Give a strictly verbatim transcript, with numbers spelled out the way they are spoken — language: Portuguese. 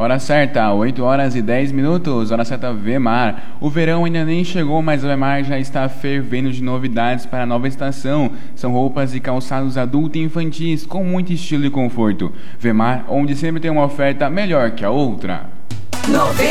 Hora certa, oito horas e dez minutos, hora certa Vemar. O verão ainda nem chegou, mas a Vemar já está fervendo de novidades para a nova estação. São roupas e calçados adultos e infantis com muito estilo e conforto. Vemar, onde sempre tem uma oferta melhor que a outra. noventa